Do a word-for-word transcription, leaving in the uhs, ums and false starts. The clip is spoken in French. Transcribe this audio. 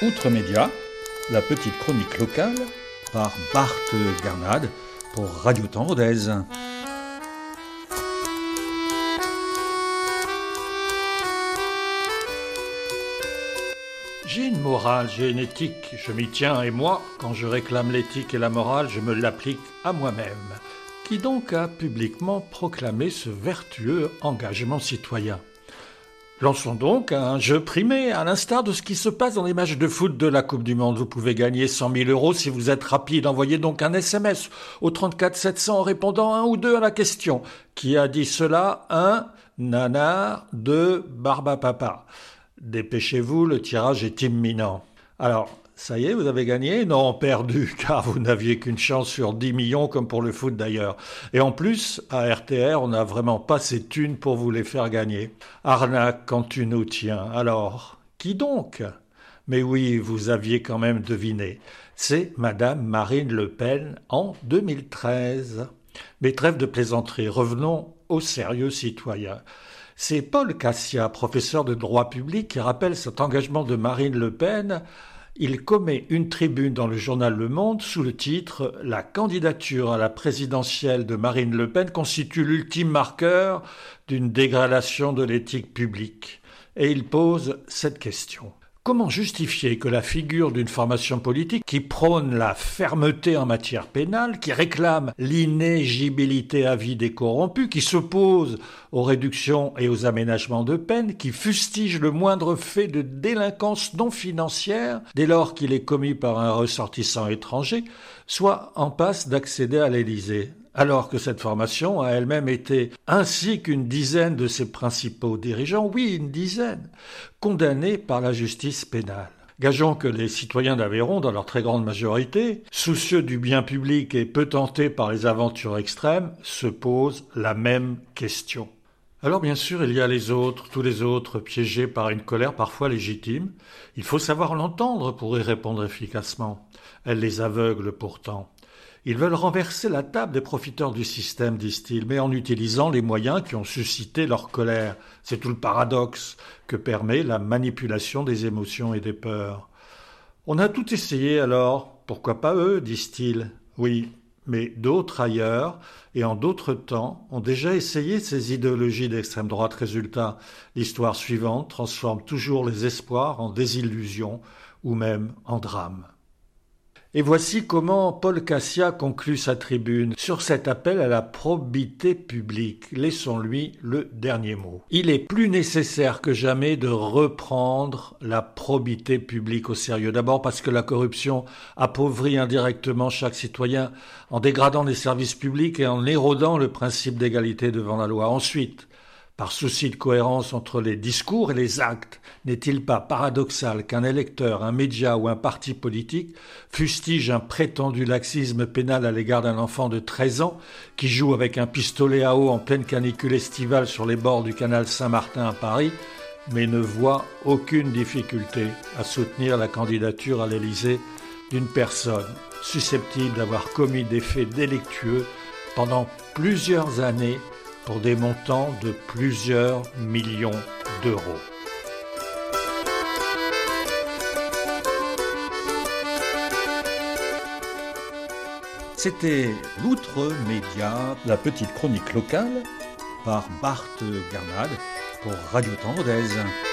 Outre-Média, la petite chronique locale par Bart Garnade pour Radio Temps Rodez. J'ai une morale, j'ai une éthique, je m'y tiens et moi, quand je réclame l'éthique et la morale, je me l'applique à moi-même. Qui donc a publiquement proclamé ce vertueux engagement citoyen? Lançons donc un jeu primé, à l'instar de ce qui se passe dans les matchs de foot de la Coupe du Monde. Vous pouvez gagner cent mille euros si vous êtes rapide. Envoyez donc un S M S au trente-quatre sept cents en répondant un ou deux à la question. Qui a dit cela? Un, nanar, deux, barbapapa. Dépêchez-vous, le tirage est imminent. Alors, ça y est, vous avez gagné? Non, perdu, car vous n'aviez qu'une chance sur dix millions, comme pour le foot d'ailleurs. Et en plus, à R T R, on n'a vraiment pas ces thunes pour vous les faire gagner. Arnaque quand tu nous tiens. Alors, qui donc? Mais oui, vous aviez quand même deviné. C'est Madame Marine Le Pen en deux mille treize. Mais trêve de plaisanterie, revenons au sérieux citoyen. C'est Paul Cassia, professeur de droit public, qui rappelle cet engagement de Marine Le Pen. Il commet une tribune dans le journal Le Monde sous le titre « La candidature à la présidentielle de Marine Le Pen constitue l'ultime marqueur d'une dégradation de l'éthique publique ». Et il pose cette question. Comment justifier que la figure d'une formation politique qui prône la fermeté en matière pénale, qui réclame l'inéligibilité à vie des corrompus, qui s'oppose aux réductions et aux aménagements de peine, qui fustige le moindre fait de délinquance non financière dès lors qu'il est commis par un ressortissant étranger, soit en passe d'accéder à l'Élysée, alors que cette formation a elle-même été, ainsi qu'une dizaine de ses principaux dirigeants, oui, une dizaine, condamnés par la justice pénale. Gageons que les citoyens d'Aveyron, dans leur très grande majorité, soucieux du bien public et peu tentés par les aventures extrêmes, se posent la même question. Alors bien sûr, il y a les autres, tous les autres, piégés par une colère parfois légitime. Il faut savoir l'entendre pour y répondre efficacement. Elle les aveugle pourtant. Ils veulent renverser la table des profiteurs du système, disent-ils, mais en utilisant les moyens qui ont suscité leur colère. C'est tout le paradoxe que permet la manipulation des émotions et des peurs. On a tout essayé alors, pourquoi pas eux, disent-ils. Oui, mais d'autres ailleurs et en d'autres temps ont déjà essayé ces idéologies d'extrême droite. Résultat, l'histoire suivante transforme toujours les espoirs en désillusions ou même en drames. Et voici comment Paul Cassia conclut sa tribune sur cet appel à la probité publique. Laissons-lui le dernier mot. Il est plus nécessaire que jamais de reprendre la probité publique au sérieux. D'abord parce que la corruption appauvrit indirectement chaque citoyen en dégradant les services publics et en érodant le principe d'égalité devant la loi. Ensuite, par souci de cohérence entre les discours et les actes, n'est-il pas paradoxal qu'un électeur, un média ou un parti politique fustige un prétendu laxisme pénal à l'égard d'un enfant de treize ans qui joue avec un pistolet à eau en pleine canicule estivale sur les bords du canal Saint-Martin à Paris, mais ne voit aucune difficulté à soutenir la candidature à l'Élysée d'une personne susceptible d'avoir commis des faits délictueux pendant plusieurs années pour des montants de plusieurs millions d'euros. C'était l'Outre-Média, la petite chronique locale par Bart Garnade pour Radio Temps Rodez.